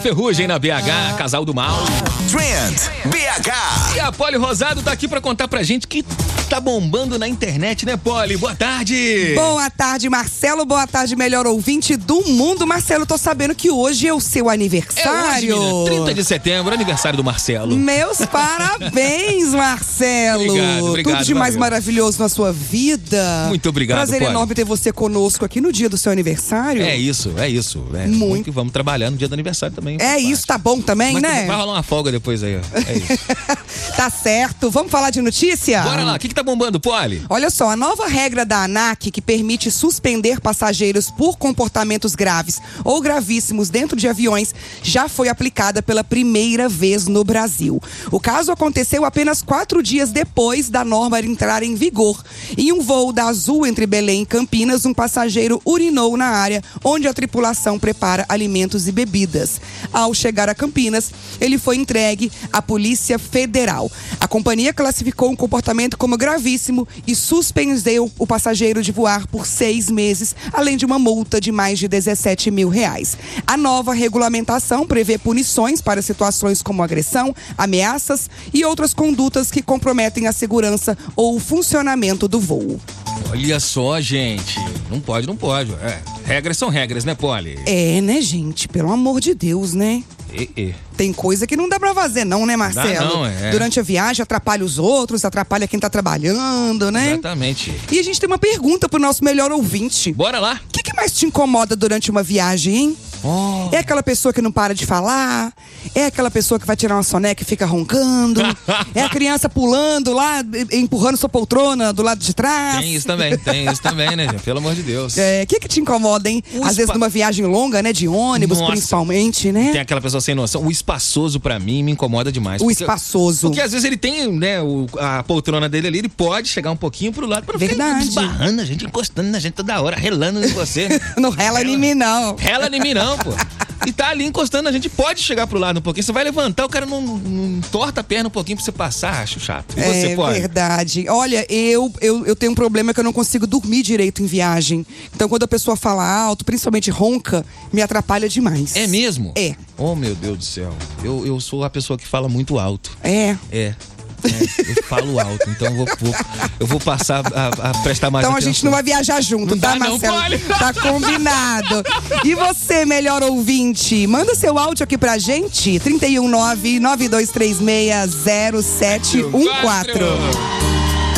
Ferrugem na BH, Casal do Mal. Trend BH. E a Poli Rosado tá aqui pra contar pra gente que tá bombando na internet, né, Poli? Boa tarde. Boa tarde, Marcelo. Boa tarde, melhor ouvinte do mundo. Marcelo, tô sabendo que hoje é o seu aniversário. É hoje, menina, 30 de setembro, aniversário do Marcelo. Meus parabéns, Marcelo. Obrigado, Tudo de mais valeu. maravilhoso na sua vida. Muito obrigado, Prazer Poli. enorme ter você conosco aqui no dia do seu aniversário. É isso. Muito. Que vamos trabalhar no dia do aniversário também. É isso, tá bom também, Mas né? vai rolar uma folga depois aí, ó. É isso. Tá certo. Vamos falar de notícia? Bora lá, o que tá bombando, Poli? Olha só, a nova regra da ANAC que permite suspender passageiros por comportamentos graves ou gravíssimos dentro de aviões já foi aplicada pela primeira vez no Brasil. O caso aconteceu apenas 4 dias depois da norma entrar em vigor. Em um voo da Azul entre Belém e Campinas, um passageiro urinou na área onde a tripulação prepara alimentos e bebidas. Ao chegar a Campinas, ele foi entregue à Polícia Federal. A companhia classificou o comportamento como gravíssimo e suspendeu o passageiro de voar por 6 meses, além de uma multa de mais de R$17 mil. A nova regulamentação prevê punições para situações como agressão, ameaças e outras condutas que comprometem a segurança ou o funcionamento do voo. Olha só, gente. Não pode. Regras são regras, né, Poli? É, né, gente? Pelo amor de Deus, né? Tem coisa que não dá pra fazer não, né, Marcelo? Não. Durante a viagem atrapalha os outros, atrapalha quem tá trabalhando, né? Exatamente. E a gente tem uma pergunta pro nosso melhor ouvinte. Bora lá. O que mais te incomoda durante uma viagem, hein? É aquela pessoa que não para de falar? É aquela pessoa que vai tirar uma soneca e fica roncando? É a criança pulando lá, empurrando sua poltrona do lado de trás? Tem isso também, né, gente? Pelo amor de Deus. O que te incomoda, hein? Às vezes numa viagem longa, né? De ônibus, Nossa. principalmente, né? Tem aquela pessoa sem noção. O espaçoso, pra mim, me incomoda demais. Espaçoso. Porque às vezes ele tem, né, a poltrona dele ali, ele pode chegar um pouquinho pro lado pra Verdade. esbarrando a gente, encostando na gente toda hora, relando em você. Não rela em mim, não. Rela em mim não, pô. E tá ali encostando, a gente pode chegar pro lado um pouquinho. Você vai levantar, o cara não torta a perna um pouquinho pra você passar, acho chato. E você pode? É verdade. Olha, eu tenho um problema que eu não consigo dormir direito em viagem. Então, quando a pessoa fala alto, principalmente ronca, me atrapalha demais. É mesmo? É. Oh, meu Deus do céu. Eu sou a pessoa que fala muito alto. É. Eu falo alto, então eu vou passar a prestar mais Então atenção. a gente não vai viajar junto, Não tá, dá, não, Marcelo? Poli. Tá combinado. E você, melhor ouvinte, manda seu áudio aqui pra gente, 319-9236-0714.